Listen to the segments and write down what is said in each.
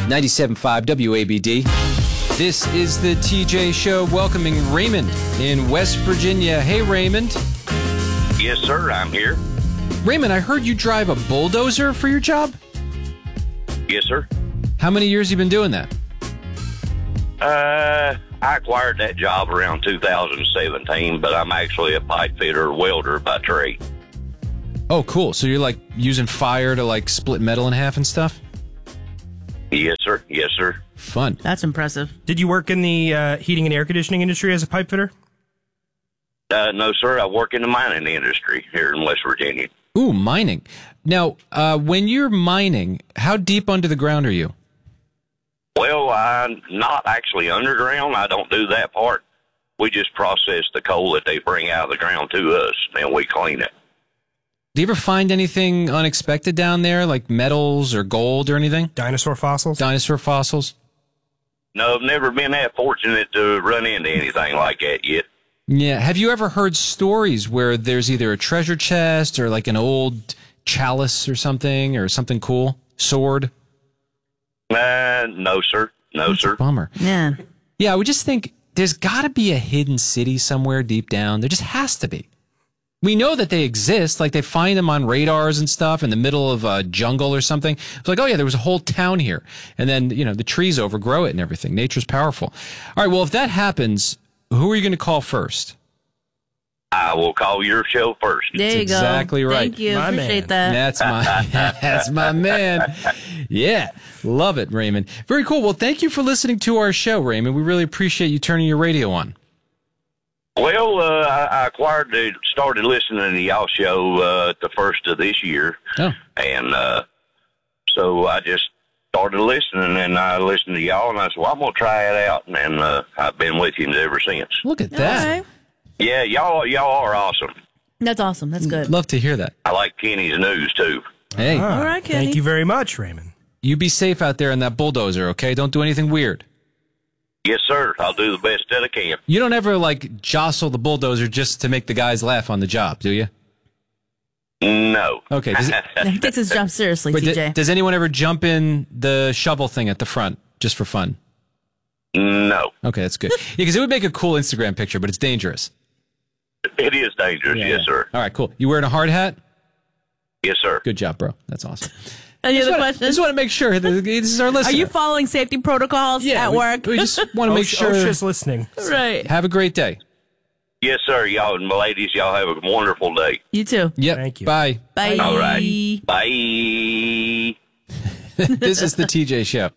97.5 WABD. This is the TJ Show, welcoming Raymond in West Virginia. Hey, Raymond. Yes, sir, I'm here. Raymond, I heard you drive a bulldozer for your job? Yes, sir. How many years have you been doing that? I acquired that job around 2017, but I'm actually a pipe fitter welder by trade. Oh, cool. So you're like using fire to like split metal in half and stuff? Yes, sir. Yes, sir. Fun. That's impressive. Did you work in the heating and air conditioning industry as a pipe fitter? No, sir. I work in the mining industry here in West Virginia. Ooh, mining. Now, when you're mining, how deep under the ground are you? Well, I'm not actually underground. I don't do that part. We just process the coal that they bring out of the ground to us, and we clean it. Do you ever find anything unexpected down there, like metals or gold or anything? Dinosaur fossils? Dinosaur fossils? No, I've never been that fortunate to run into anything like that yet. Yeah. Have you ever heard stories where there's either a treasure chest or like an old chalice or something cool? Sword? No, sir. No, That's sir. a bummer. Yeah. Yeah, I would just think there's got to be a hidden city somewhere deep down. There just has to be. We know that they exist. Like they find them on radars and stuff in the middle of a jungle or something. It's like, oh yeah, there was a whole town here. And then, the trees overgrow it and everything. Nature's powerful. All right, well, if that happens, who are you going to call first? I will call your show first. There you go. Exactly right. Thank you. My Appreciate man. that. That's my man. Yeah, love it, Raymond. Very cool. Well, thank you for listening to our show, Raymond. We really appreciate you turning your radio on. Well, I started listening to y'all show at the first of this year. Oh. And so I just started listening, and I listened to y'all, and I said, well, I'm going to try it out. And I've been with you ever since. Look at that. Okay. Yeah, y'all are awesome. That's awesome. That's good. Love to hear that. I like Kenny's news, too. Hey, All right, Kenny. Thank you very much, Raymond. you be safe out there in that bulldozer, okay? Don't do anything weird. Yes, sir. I'll do the best that I can. You don't ever, jostle the bulldozer just to make the guys laugh on the job, do you? No. Okay. He takes his job seriously, But TJ. does anyone ever jump in the shovel thing at the front just for fun? No. Okay, that's good. Yeah, because it would make a cool Instagram picture, but it's dangerous. It is dangerous. Yes, sir. All right, cool. You wearing a hard hat? Yes, sir. Good job, bro. That's awesome. Any other I questions? just want to make sure that this is our listener. Are you following safety protocols at work? We just want to make sure. OSHA's listening. Right. Have a great day. Yes, sir. Y'all and my ladies, y'all have a wonderful day. You too. Yep. Thank you. Bye. Bye. All right. Bye. This is the TJ Show.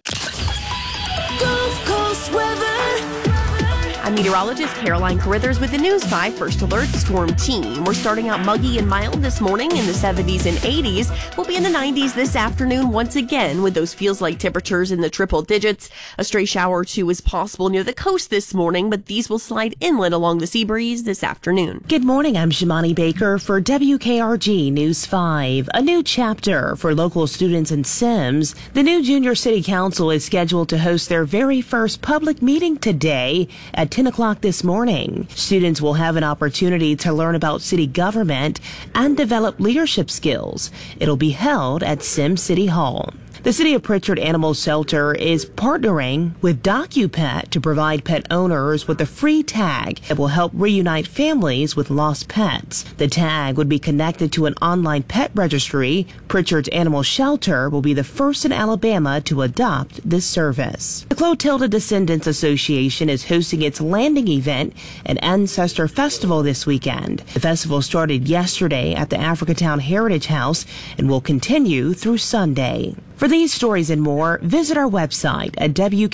Gulf Coast weather. I'm meteorologist Caroline Carithers with the News 5 First Alert Storm Team. We're starting out muggy and mild this morning in the 70s and 80s. We'll be in the 90s this afternoon once again with those feels-like temperatures in the triple digits. A stray shower or two is possible near the coast this morning, but these will slide inland along the sea breeze this afternoon. Good morning, I'm Shimani Baker for WKRG News 5. A new chapter for local students in Sims. The new Junior City Council is scheduled to host their very first public meeting today at 10 o'clock this morning. Students will have an opportunity to learn about city government and develop leadership skills. It'll be held at Sims City Hall. The City of Pritchard Animal Shelter is partnering with DocuPet to provide pet owners with a free tag that will help reunite families with lost pets. The tag would be connected to an online pet registry. Pritchard's Animal Shelter will be the first in Alabama to adopt this service. The Clotilda Descendants Association is hosting its landing event and Ancestor Festival this weekend. The festival started yesterday at the Africatown Heritage House and will continue through Sunday. For these stories and more, visit our website at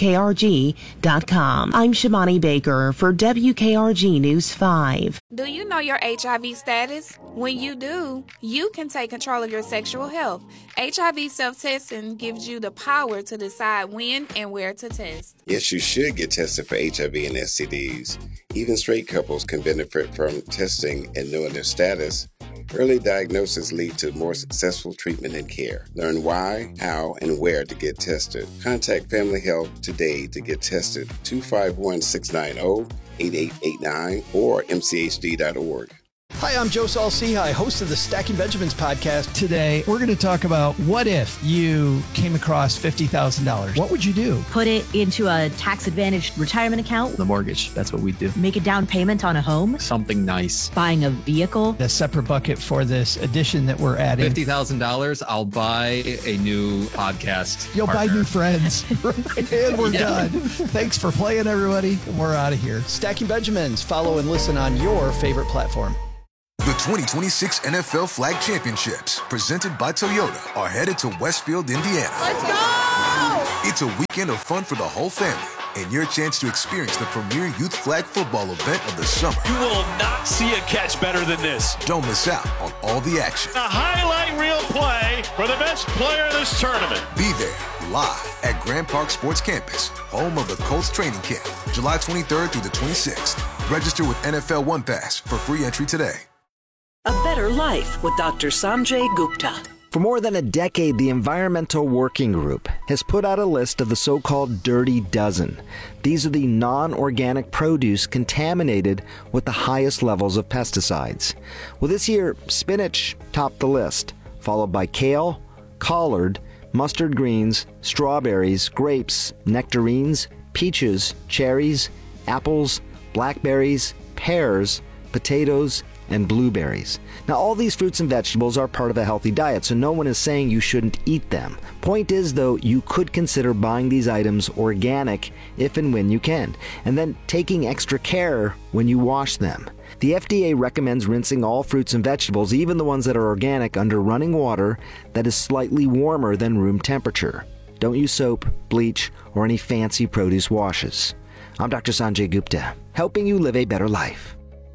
WKRG.com. I'm Shimani Baker for WKRG News 5. Do you know your HIV status? When you do, you can take control of your sexual health. HIV self-testing gives you the power to decide when and where to test. Yes, you should get tested for HIV and STDs. Even straight couples can benefit from testing and knowing their status. Early diagnosis leads to more successful treatment and care. Learn why, how, and where to get tested. Contact Family Health today to get tested. 251-690-8889 or mchd.org. Hi, I'm Joe Saul-Sehy, host of the Stacking Benjamins podcast. Today, we're going to talk about what if you came across $50,000? What would you do? Put it into a tax-advantaged retirement account. The mortgage. That's what we do. Make a down payment on a home. Something nice. Buying a vehicle. A separate bucket for this addition that we're adding. $50,000, I'll buy a new podcast. You'll partner. buy new friends. And we're done. Thanks for playing, everybody. We're out of here. Stacking Benjamins. Follow and listen on your favorite platform. The 2026 NFL Flag Championships, presented by Toyota, are headed to Westfield, Indiana. Let's go! It's a weekend of fun for the whole family and your chance to experience the premier youth flag football event of the summer. You will not see a catch better than this. Don't miss out on all the action. A highlight reel play for the best player of this tournament. Be there live at Grand Park Sports Campus, home of the Colts training camp, July 23rd through the 26th. Register with NFL One Pass for free entry today. A Better Life with Dr. Sanjay Gupta. For more than a decade, the Environmental Working Group has put out a list of the so-called Dirty Dozen. These are the non-organic produce contaminated with the highest levels of pesticides. Well, this year, spinach topped the list, followed by kale, collard, mustard greens, strawberries, grapes, nectarines, peaches, cherries, apples, blackberries, pears, potatoes, and blueberries. Now, all these fruits and vegetables are part of a healthy diet, so no one is saying you shouldn't eat them. Point is, though, you could consider buying these items organic if and when you can, and then taking extra care when you wash them. The FDA recommends rinsing all fruits and vegetables, even the ones that are organic, under running water that is slightly warmer than room temperature. Don't use soap, bleach, or any fancy produce washes. I'm Dr. Sanjay Gupta, helping you live a better life.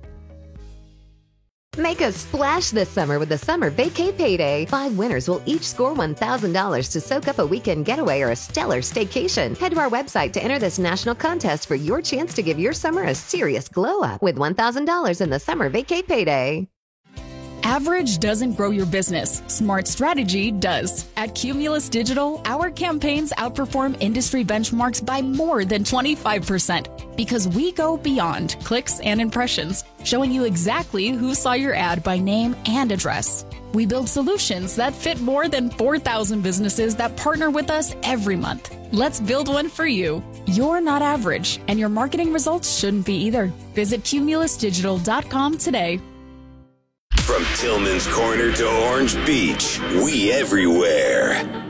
Make a splash this summer with the Summer Vacay Payday. 5 winners will each score $1,000 to soak up a weekend getaway or a stellar staycation. Head to our website to enter this national contest for your chance to give your summer a serious glow up with $1,000 in the Summer Vacay Payday. Average doesn't grow your business. Smart strategy does. At Cumulus Digital, our campaigns outperform industry benchmarks by more than 25% because we go beyond clicks and impressions, showing you exactly who saw your ad by name and address. We build solutions that fit more than 4,000 businesses that partner with us every month. Let's build one for you. You're not average, and your marketing results shouldn't be either. Visit cumulusdigital.com today. From Tillman's Corner to Orange Beach, we everywhere.